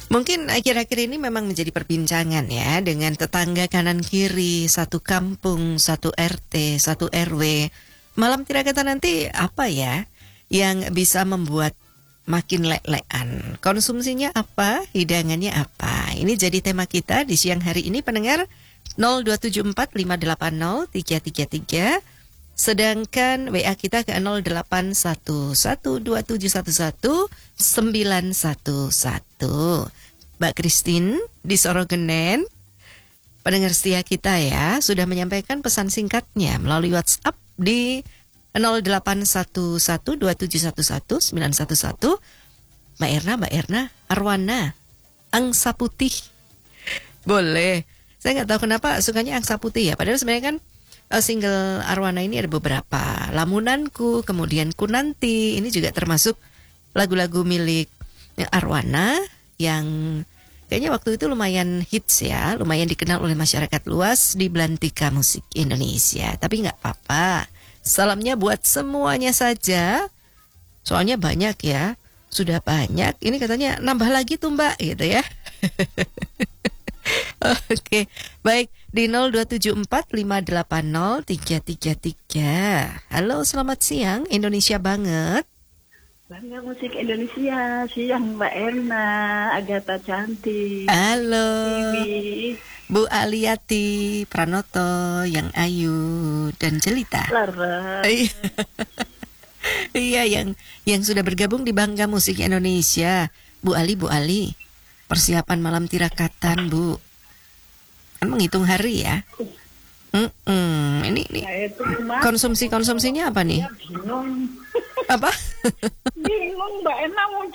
Mungkin akhir-akhir ini memang menjadi perbincangan ya, dengan tetangga kanan kiri, satu kampung, satu RT, satu RW. Malam tirakata nanti apa ya yang bisa membuat makin lek-lekan? Konsumsinya apa? Hidangannya apa? Ini jadi tema kita di siang hari ini, pendengar. 02745803333. Sedangkan WA kita ke 081127119111. Mbak Christine di Sorogenen, pendengar setia kita ya, sudah menyampaikan pesan singkatnya melalui WhatsApp di 081127119111. Mbak Erna, Arwana, angsa putih. Boleh. Saya nggak tahu kenapa sukanya angsa putih ya. Padahal sebenarnya kan single Arwana ini ada beberapa. Lamunanku, kemudian Ku Nanti. Ini juga termasuk lagu-lagu milik Arwana yang kayaknya waktu itu lumayan hits ya. Lumayan dikenal oleh masyarakat luas di belantika musik Indonesia. Tapi nggak apa-apa. Salamnya buat semuanya saja. Soalnya banyak ya. Sudah banyak. Ini katanya nambah lagi tuh Mbak gitu ya. Oke, baik di 02745803333. Halo, selamat siang Indonesia banget. Bangga musik Indonesia, siang Mbak Erna, Agatha cantik. Halo, Bibi, Bu Aliati Pranoto, yang ayu dan jelita. Lara. Iya, yang sudah bergabung di Bangga Musik Indonesia. Bu Ali, persiapan malam tirakatan, Bu. Kan menghitung hari ya. Ini Saya itu kemarin konsumsinya apa nih? bingung. Apa? Bingung Mbak Erna mau